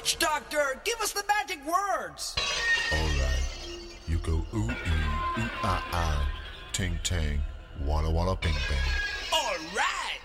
witch doctor, give us the magic words. Alright, you go ooh-ee, ooh-ah-ah, ting-tang, walla-walla bing-bang. All right.